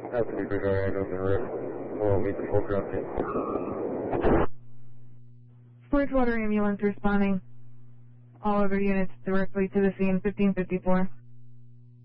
Has to be bigger items and risk. We'll meet the full ground team. Bridgewater ambulance responding. All other units directly to the scene, 1554.